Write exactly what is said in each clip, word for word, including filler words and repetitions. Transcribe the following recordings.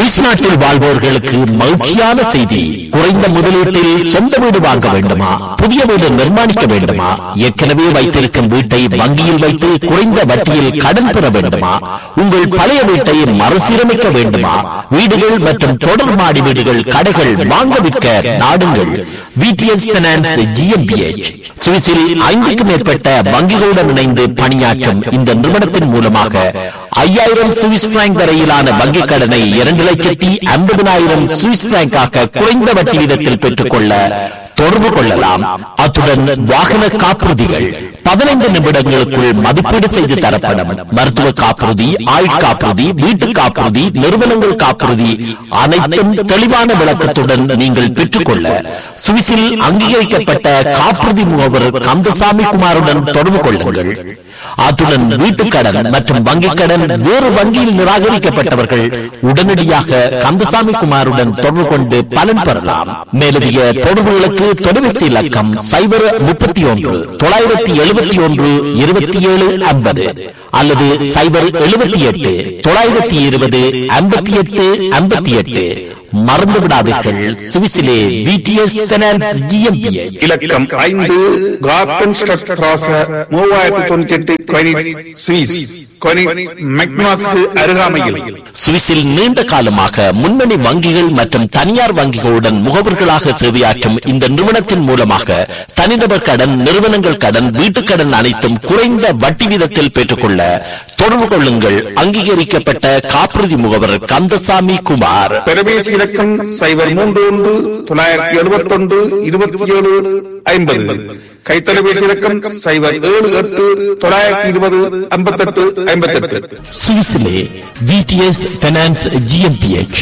Swiss நாட்டில் வாழ்வோர்களுக்கு மகிழ்ச்சியான செய்தி. குறைந்த முதலீட்டில் சொந்த வீடு வாங்க வேண்டுமா? புதிய வீடு நிர்மாணிக்க வேண்டுமா? ஏற்கனவே வைத்திருக்கும் வீட்டை வங்கியில் வைத்து குறைந்த வட்டியில் கடன் பெற வேண்டுமா? உங்கள் பழைய வீட்டை மறுசீரமைக்க வேண்டுமா? வீடுகள் மற்றும் தொடர் மாடி வீடுகள், கடைகள் வாங்க விற்க நாடுங்கள் விடிஎஸ் பைனான்ஸ் ஜிஎம்பிஎச். சுவிஸில் ஐந்துக்கும் மேற்பட்ட வங்கிகளுடன் இணைந்து பணியாற்றும் இந்த நிறுவனத்தின் மூலமாக ஐயாயிரம் சுவிஸ் பிராங்க் வரையிலான வங்கிக் கடனை இரண்டு லட்சத்தி ஐம்பதினாயிரம் சுவிஸ் பிராங்காக குறைந்த வட்டி வீதத்தில் பெற்றுக்கொள்ள தொடர்பு கொள்ளலாம். அத்துடன் வாகன காப்புறுதிகள் பதினைந்து நிமிடங்களுக்குள் மதிப்பீடு செய்து தரப்படும். மருத்துவ காப்புறுதி, ஆயுட்காப்புறுதி, வீட்டு காப்புறுதி, நிறுவனங்கள் காப்புறுதி அனைத்தும் தெளிவான விளக்கத்துடன் நீங்கள் பெற்றுக்கொள்ள சுவிஸில் அங்கீகரிக்கப்பட்ட காப்புறுதி முகவர் கந்தசாமி குமாருடன் தொடர்பு கொள்ளுங்கள். அத்துடன் வீட்டுக் கடன் மற்றும் வங்கிக் கடன் வேறு வங்கியில் நிராகரிக்கப்பட்டவர்கள் உடனடியாக கந்தசாமி குமாருடன் தொடர்பு கொண்டு பலன் பெறலாம். மேலதிக தொடர்புகளுக்கு தொலைபேசி இலக்கம் சைபர் முப்பத்தி ஒன்று தொள்ளாயிரத்தி எழுபத்தி ஒன்று இருபத்தி ஏழு ஐம்பது அல்லது சைபர் எழுபத்தி எட்டு தொள்ளாயிரத்தி இருபது ஐம்பத்தி எட்டு ஐம்பத்தி எட்டு. மறந்து விடாதீர்கள், சுவிஸிலே விடிஎஸ் பைனான்ஸ் ஜிஎம்பிஎச். இலக்கம் ஐந்து கார்டன் ஸ்ட்ராச மூவாயிரத்தி தொண்ணூத்தி எட்டு கொனிட்ஸ் சுவிஸ். கொனிட்ஸ் மெக்னாஸ்க்கு அருகாமையில். சுவிஸில் நீண்ட காலமாக முன்னணி வங்கிகள் மற்றும் தனியார் வங்கிகளுடன் முகவர்களாக சேவையாற்றும் இந்த நிறுவனத்தின் மூலமாக தனிநபர் கடன், நிறுவனங்கள் கடன், வீட்டுக் கடன் அனைத்தும் குறைந்த வட்டி வீதத்தில் பெற்றுக்கொள்ள தொடர்பு கொள்ளுங்கள். அங்கீகரிக்கப்பட்ட காப்புறுதி முகவர் கந்தசாமி குமார். தொலைபேசி இலக்கம் சைபர் மூன்று ஒன்று தொள்ளாயிரத்தி எழுபத்தி ஒன்று இருபத்தி ஏழு ஐம்பது. கைத்தொலைபேசி இலக்கம் சைபர் ஏழு எட்டு தொள்ளாயிரத்தி இருபது ஐம்பத்தி எட்டு ஐம்பத்தி எட்டு. சுவிஸிலே விடிஎஸ் பைனான்ஸ் ஜிஎம்பிஎச்.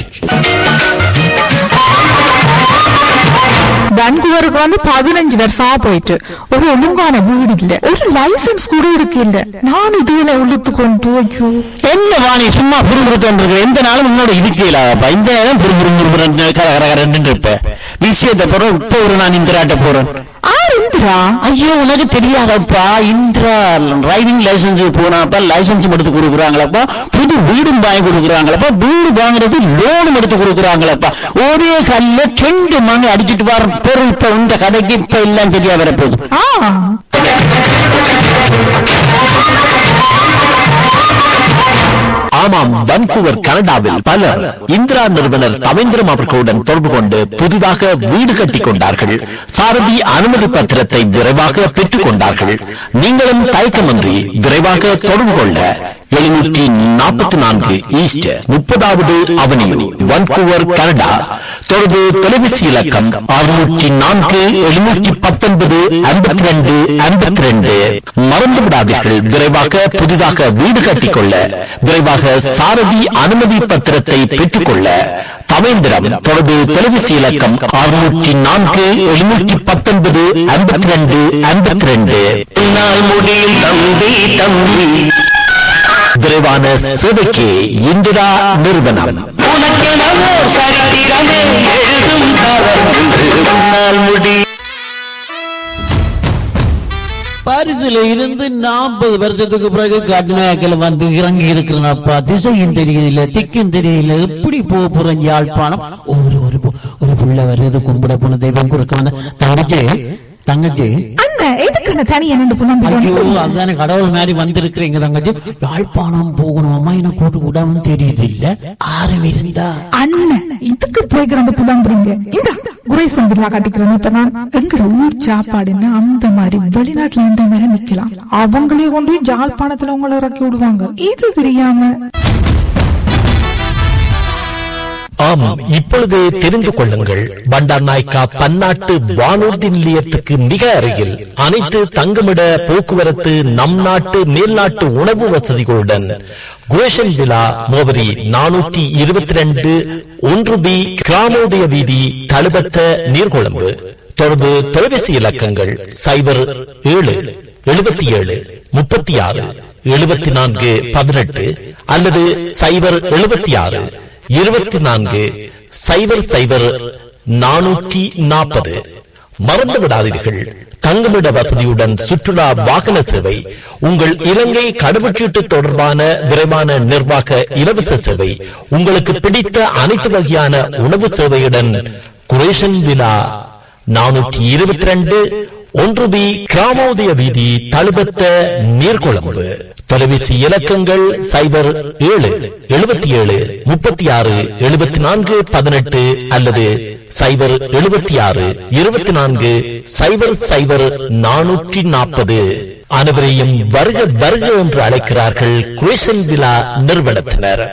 வான்கூவருக்கு வந்து பதினஞ்சு வருஷமா போயிட்டு ஒரு ஒழுங்கான வீடு இல்ல, ஒரு லைசன்ஸ் கூட இருக்கு இல்ல. நான் இதுல உள்ளுத்து கொண்டு ஐயோ என்ன வாணி சும்மா புரிபுறுத்து எந்த நாளும் முன்னோட இருக்கலாப்பா. இந்த நேரம் புரிபுறு கரகரன்னு இருப்ப விஷயத்தை போறோம். இப்போ ஒரு நான் இந்திராட்ட போறேன். இந்திரா? ஐயோ உனக்கு தெரியாதப்பா, இந்திரா டிரைவிங் லைசன்ஸ் போனாப்பா லைசன்ஸ் எடுத்து கொடுக்குறாங்களப்பா, புது வீடும் வாங்கி கொடுக்குறாங்களப்பா, வீடு வாங்குறது லோனும் எடுத்து கொடுக்குறாங்களப்பா. ஒரே கல்ல ரெண்டு மணி அடிச்சுட்டு வர பொருள் இப்ப இந்த கதைக்கு இப்ப எல்லாம் சரியா வரப்போகுது. ஆமாம், வான்கூவர் கனடாவில் பலர் இந்திரா நிறுவனர் தவேந்திரம் அவர்களுடன் தொடர்பு கொண்டு புதிதாக வீடு கட்டிக் கொண்டார்கள். சாரதி அனுமதி பத்திரத்தை விரைவாக பெற்றுக் கொண்டார்கள். நீங்களும் தயக்கமின்றி விரைவாக தொடர்பு கொள்ள எழுநூற்றி நாற்பத்தி நான்கு ஈஸ்ட் முப்பதாவது அவனியூ, வான்கூவர் கனடா. தொடர்பு தொலைபேசி இலக்கம் அறுநூற்றி நான்கு எழுநூற்றி பத்தொன்பது ஐம்பத்தி ரெண்டு ஐம்பத்தி ரெண்டு. மறந்து விடாதீர்கள், விரைவாக புதிதாக வீடு கட்டிக்கொள்ள விரைவாக சாரதி அனுமதி பத்திரத்தை பெற்றுக்கொள்ள தவேந்திரம். தொடர்பு தொலைபேசி இலக்கம் அறுநூற்றி நான்கு எழுநூற்றி பத்தொன்பது ஐம்பத்தி ரெண்டு ஐம்பத்தி ரெண்டு. முடியும் தம்பி தம்பி விரைவான சேவைக்கு இந்திரா நிறுவனம். பாரிஸ்ல இருந்து நாற்பது வருஷத்துக்கு பிறகு கடுமையாக்கல வந்து இறங்கி இருக்கிறனப்பா. திசையும் தெரியல, திக்கும் தெரியல, எப்படி போக போறேன் யாழ்ப்பாணம். ஒரு ஒரு ஒரு புள்ள வருது, கும்பிட போன தெய்வம் குறுக்க வந்த தங்கச்சி தங்கச்சி அதான கடவுள் மாதிரி வந்திருக்கிறீங்க தங்கச்சி. யாழ்ப்பாணம் போகணும் அம்மா, என்ன கூட்டு கூடாம தெரியுது இல்ல ஆரம் இருந்தா அண்ணன் இதுக்கு போய் கிடந்து புலம்புறீங்க. இந்த குறை சந்திரா காட்டிக்கிறேன். இப்ப நான் எங்க ஊர் சாப்பாடுன்னா அந்த மாதிரி வெளிநாட்டுல இந்த மாதிரி நிக்கலாம். அவங்களே கொண்டு போய் ஜாழ்ப்பாணத்துல உங்களை இறக்கி விடுவாங்க. இது தெரியாம ஆமாம், இப்பொழுது தெரிந்து கொள்ளுங்கள். பண்டார் நாயக்கா பன்னாட்டு வானூர்தி நிலையத்துக்கு மிக அருகில் அனைத்து தங்குமிட போக்குவரத்து, நம் நாட்டு மேல்நாட்டு உணவு வசதிகளுடன் குரேஷன் விழா முகவரி நானூற்றி இருபத்தி ரெண்டு ஒன்று பி கிராமோதய வீதி, தழுபத்த நீர்கொழும்பு. தொடர்பு தொலைபேசி இலக்கங்கள் சைபர் ஏழு எழுபத்தி ஏழு முப்பத்தி ஆறு எழுபத்தி நான்கு பதினெட்டு அல்லது சைபர் எழுபத்தி ஆறு இருபத்தி நான்கு சைபர் சைபர் நானூற்றி நாற்பது. மறந்து விடாதீர்கள், தங்குமிட வசதியுடன் சுற்றுலா வாகன சேவை, உங்கள் இலங்கை கடவுச்சீட்டு தொடர்பான விரைவான நிர்வாக இலவச சேவை, உங்களுக்கு பிடித்த அனைத்து வகையான உணவு சேவையுடன் குரேஷன் விழா நானூற்றி இருபத்தி ரெண்டு ஒன்று பி கிராமோதய வீதி தழுபத்த நீர்கொழும்பு. தொலைபேசி இலக்கங்கள் சைபர் ஏழு எழுபத்தி ஏழு முப்பத்தி ஆறு எழுபத்தி நான்கு பதினெட்டு அல்லது சைபர் எழுபத்தி ஆறு இருபத்தி நான்கு சைபர் சைபர் நானூற்றி நாற்பது. அனைவரையும் வருக வருக என்று அழைக்கிறார்கள் குரேஷன் விழா நிறுவனத்தினர்.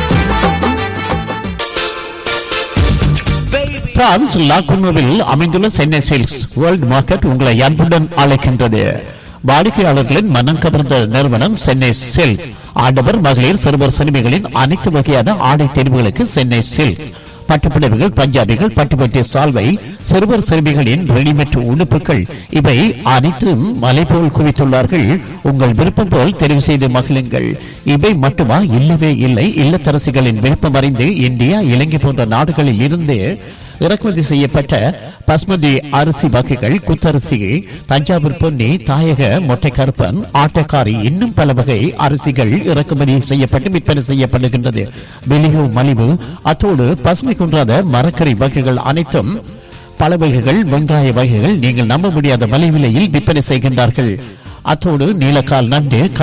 பிரான்ஸ் லாகுனோவில் அமைந்துள்ள சென்னை சேல்ஸ் வேர்ல்ட் மார்க்கெட் உங்களை அன்புடன் அழைக்கின்றது. வாடிக்கையாளர்களின் மனம் கவர்ந்த நிறுவனம் சென்னை சில்க். ஆடவர் மகளிர் சிறுவர் சிறுமிகளின் அனைத்து வகையான ஆடை தேர்வுகளுக்கு சென்னை சில்க். பட்டுப்புடவைகள், பஞ்சாபிகள், பட்டுப்பட்டி சால்வை, சிறுவர் சிறுமிகளின் ரெடிமேட் உடுப்புகள் இவை அனைத்தும் மலை போல் குவித்துள்ளார்கள். உங்கள் விருப்பம் போல் தெரிவு செய்து மகிழுங்கள். இவை மட்டுமா? இல்லவே இல்லை. இல்லத்தரசிகளின் விருப்பம் அறிந்து இந்தியா, இலங்கை போன்ற நாடுகளில் இருந்து இறக்குமதி செய்யப்பட்ட பஸ்மதி அரிசி வகைகள், குத்தரிசி, தஞ்சாவூர் பொன்னி, தாயக மொட்டை கருப்பன், ஆட்டக்காரி, இன்னும் பல வகை அரிசிகள் இறக்குமதி செய்யப்பட்டு விற்பனை செய்யப்படுகின்றது. வெளியோ மலிவு. அத்தோடு பசுமை குன்றாத மரக்கறி வகைகள் அனைத்தும், பல வகைகள், வெங்காய வகைகள் நீங்கள் நம்ப முடியாத மலிவிலையில் விற்பனை செய்கின்றார்கள். அத்தோடு நீலக்கால் நண்டு,